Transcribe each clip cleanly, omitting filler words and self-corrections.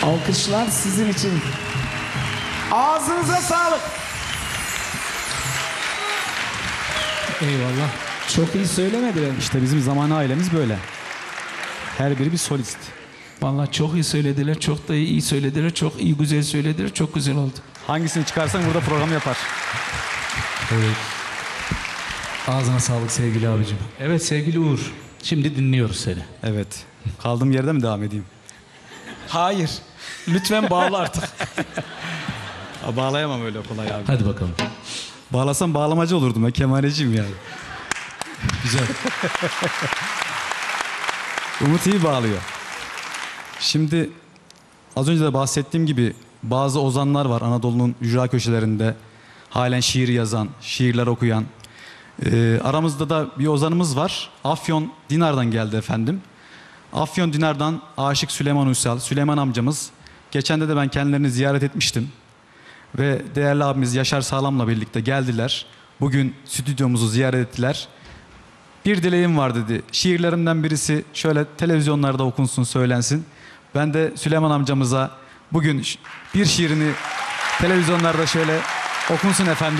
Alkışlar sizin için. Ağzınıza sağlık. Eyvallah. Çok iyi söylemediler. İşte bizim zamanı ailemiz böyle. Her biri bir solist. Vallahi çok iyi söylediler, çok da iyi söylediler, çok iyi güzel söylediler, çok güzel oldu. Hangisini çıkarsan burada program yapar. Evet. Ağzına sağlık sevgili abicim. Evet sevgili Uğur, şimdi dinliyoruz seni. Evet. Kaldığım yerde mi devam edeyim? Hayır, lütfen bağla artık. Bağlayamam öyle kolay abi. Hadi bakalım. Bağlasam bağlamacı olurdum. Ben kemareciyim yani. Güzel. Umut iyi bağlıyor. Şimdi az önce de bahsettiğim gibi bazı ozanlar var Anadolu'nun ücra köşelerinde. Halen şiir yazan, şiirler okuyan. Aramızda da bir ozanımız var. Afyon Dinar'dan geldi efendim. Afyon Dinar'dan Aşık Süleyman Uysal, Süleyman amcamız. Geçen de ben kendilerini ziyaret etmiştim. Ve değerli abimiz Yaşar Sağlam'la birlikte geldiler. Bugün stüdyomuzu ziyaret ettiler. Bir dileğim var dedi. Şiirlerimden birisi şöyle televizyonlarda okunsun, söylensin. Ben de Süleyman amcamıza bugün bir şiirini televizyonlarda şöyle okunsun efendim.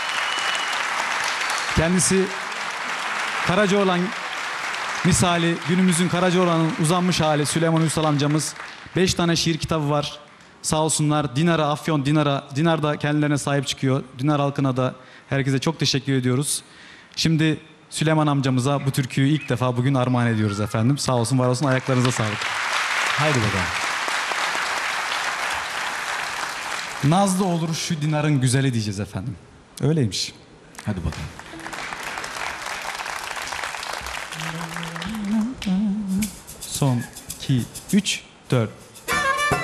Kendisi Karacaoğlan misali, günümüzün Karacaoğlan'ın uzanmış hali Süleyman Uysal amcamız. 5 tane şiir kitabı var. Sağ olsunlar Dinar'a, Afyon Dinar'a. Dinar da kendilerine sahip çıkıyor. Dinar halkına da herkese çok teşekkür ediyoruz. Şimdi Süleyman amcamıza bu türküyü ilk defa bugün armağan ediyoruz efendim. Sağ olsun, var olsun, ayaklarınıza sağlık. Haydi bakalım. Nazlı olur şu Dinar'ın güzeli diyeceğiz efendim. Öyleymiş. Hadi bakalım. Son, 2, 3, 4.